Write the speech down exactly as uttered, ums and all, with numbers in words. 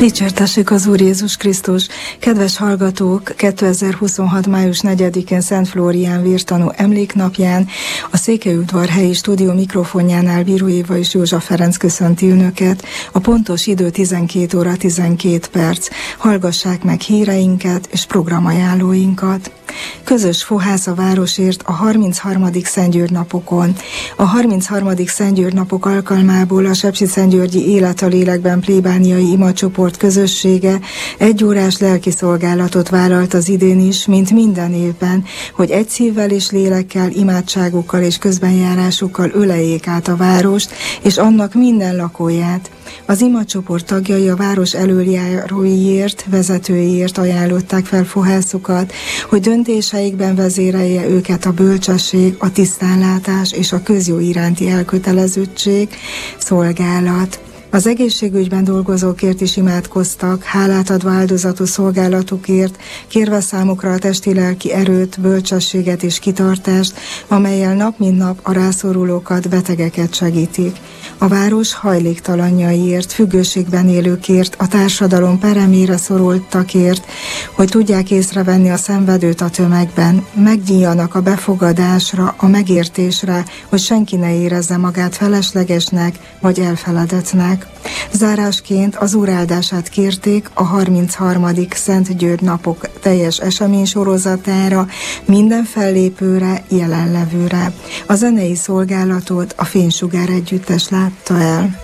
Dicsértessük az Úr Jézus Krisztus! Kedves hallgatók, kétezer-huszonhat. május negyedikén Szent Flórián vértanú emléknapján a Székelyudvar helyi stúdió mikrofonjánál Bíró Éva és József Ferenc köszönti önöket. A pontos idő tizenkét óra tizenkét perc. Hallgassák meg híreinket és programajánlóinkat. Közös fohász a városért a harmincharmadik Szentgyörgy-napokon. A harmincharmadik Szentgyörgy-napok alkalmából a Sepsiszentgyörgyi Élet a Lélekben plébániai imacsoport közössége egy órás lelkiszolgálatot vállalt az idén is, mint minden évben, hogy egy szívvel és lélekkel, imádságukkal és közbenjárásukkal öleljék át a várost és annak minden lakóját. Az imacsoport tagjai a város elöljáróiért, vezetőiért ajánlották fel fohászukat, hogy döntéseikben vezérelje őket a bölcsesség, a tisztánlátás és a közjó iránti elköteleződtség, szolgálat. Az egészségügyben dolgozókért is imádkoztak, hálát adva áldozatos szolgálatukért, kérve számukra a testi-lelki erőt, bölcsességet és kitartást, amellyel nap mint nap a rászorulókat, betegeket segítik. A város hajléktalanjaiért, függőségben élőkért, a társadalom peremére szorultakért, hogy tudják észrevenni a szenvedőt a tömegben, megnyíljanak a befogadásra, a megértésre, hogy senki ne érezze magát feleslegesnek vagy elfeledetnek. Zárásként az Úr áldását kérték a harmincharmadik Szent György napok teljes eseménysorozatára, minden fellépőre, jelenlevőre. A zenei szolgálatot a Fénysugár együttes látta el.